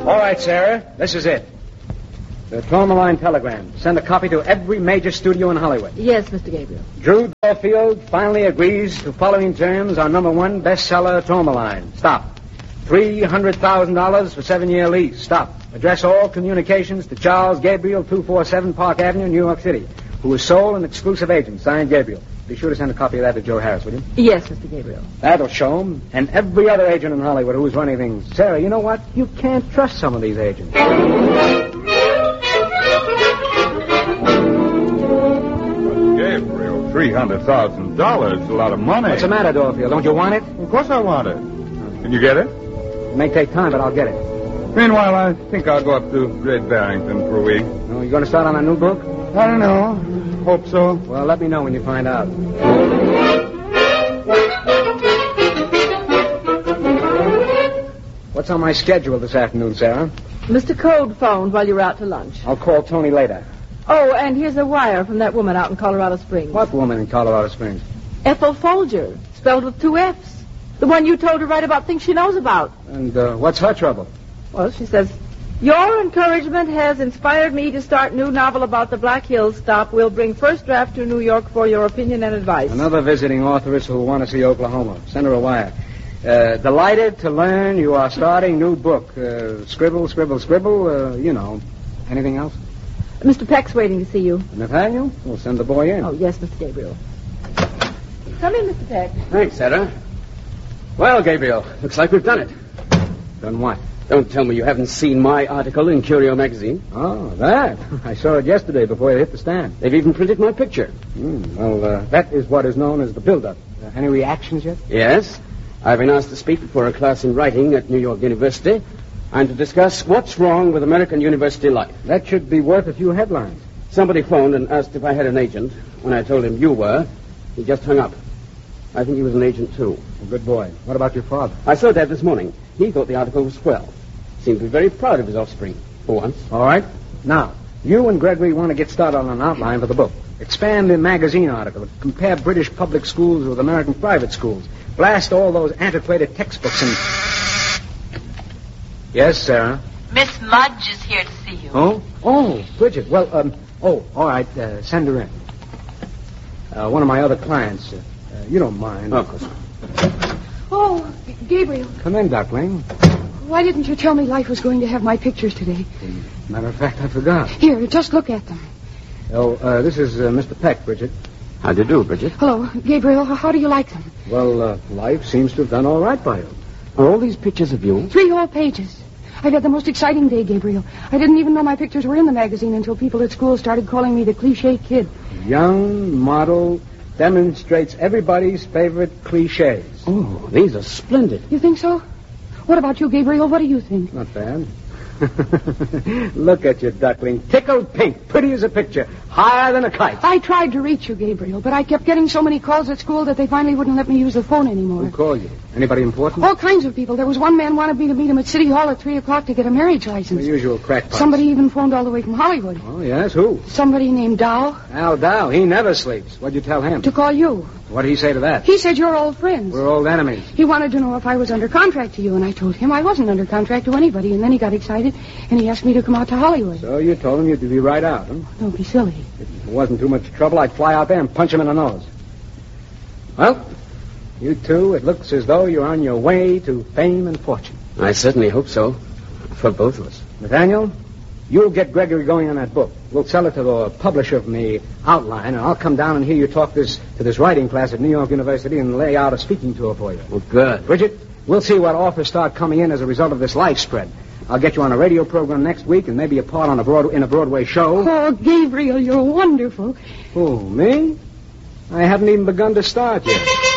All right, Sarah. This is it. The Tourmaline telegram. Send a copy to every major studio in Hollywood. Yes, Mr. Gabriel. Drew Dorfield finally agrees to following terms on #1 bestseller Tourmaline. Stop. $300,000 for 7-year lease. Stop. Address all communications to Charles Gabriel, 247 Park Avenue, New York City, who is sole and exclusive agent. Signed, Gabriel. Be sure to send a copy of that to Joe Harris, will you? Yes, Mr. Gabriel. That'll show him. And every other agent in Hollywood who's running things. Sarah, you know what? You can't trust some of these agents. Gabriel, $300,000 is a lot of money. What's the matter, Dorfield? Don't you want it? Of course I want it. Can you get it? It may take time, but I'll get it. Meanwhile, I think I'll go up to Great Barrington for a week. Oh, you going to start on a new book? I don't know. Hope so. Well, let me know when you find out. What's on my schedule this afternoon, Sarah? Mr. Code phoned while you were out to lunch. I'll call Tony later. Oh, and here's a wire from that woman out in Colorado Springs. What woman in Colorado Springs? Ethel Folger, spelled with 2 F's. The one you told to write about things she knows about. And what's her trouble? Well, she says, your encouragement has inspired me to start new novel about the Black Hills stop. We'll bring first draft to New York for your opinion and advice. Another visiting authoress who will want to see Oklahoma. Send her a wire. Delighted to learn you are starting new book. Scribble, scribble, scribble. You know. Anything else? Mr. Peck's waiting to see you. Nathaniel? We'll send the boy in. Oh, yes, Mr. Gabriel. Come in, Mr. Peck. Thanks, Sarah. Well, Gabriel, looks like we've done it. Done what? Don't tell me you haven't seen my article in Curio magazine. Oh, that. I saw it yesterday before you hit the stand. They've even printed my picture. Well, that is what is known as the build-up. Any reactions yet? Yes. I've been asked to speak before a class in writing at New York University and to discuss what's wrong with American university life. That should be worth a few headlines. Somebody phoned and asked if I had an agent. When I told him you were, he just hung up. I think he was an agent, too. Good boy. What about your father? I saw Dad this morning. He thought the article was swell. Seemed to be very proud of his offspring, for once. All right. Now, you and Gregory want to get started on an outline for the book. Expand the magazine article. Compare British public schools with American private schools. Blast all those antiquated textbooks and... Yes, Sarah? Miss Mudge is here to see you. Oh? Oh, Bridget. Well, all right. Send her in. One of my other clients. You don't mind. Oh, of course. Oh, Gabriel. Come in, Duckling. Why didn't you tell me Life was going to have my pictures today? Matter of fact, I forgot. Here, just look at them. Oh, this is Mr. Peck, Bridget. How do you do, Bridget? Hello, Gabriel. How do you like them? Well, Life seems to have done all right by you. Are all these pictures of you? 3 whole pages. I've had the most exciting day, Gabriel. I didn't even know my pictures were in the magazine until people at school started calling me the cliché kid. Young model demonstrates everybody's favorite cliches. Oh, these are splendid. You think so? What about you, Gabriel? What do you think? Not bad. Look at you, Duckling. Tickled pink. Pretty as a picture. Higher than a kite. I tried to reach you, Gabriel, but I kept getting so many calls at school that they finally wouldn't let me use the phone anymore. Who called you? Anybody important? All kinds of people. There was one man wanted me to meet him at City Hall at 3 o'clock to get a marriage license. The usual crackpots. Somebody even phoned all the way from Hollywood. Oh, yes? Who? Somebody named Dow. Al Dow. He never sleeps. What'd you tell him? To call you. What did he say to that? He said you're old friends. We're old enemies. He wanted to know if I was under contract to you, and I told him I wasn't under contract to anybody, and then he got excited, and he asked me to come out to Hollywood. So you told him you'd be right out, huh? Don't be silly. If it wasn't too much trouble, I'd fly out there and punch him in the nose. Well, you two, it looks as though you're on your way to fame and fortune. I certainly hope so. For both of us. Nathaniel, you'll get Gregory going on that book. We'll sell it to the publisher from the outline, and I'll come down and hear you talk to this writing class at New York University and lay out a speaking tour for you. Well, good. Bridget, we'll see what offers start coming in as a result of this Life spread. I'll get you on a radio program next week and maybe a part on in a Broadway show. Oh, Gabriel, you're wonderful. Who, me? I haven't even begun to start yet.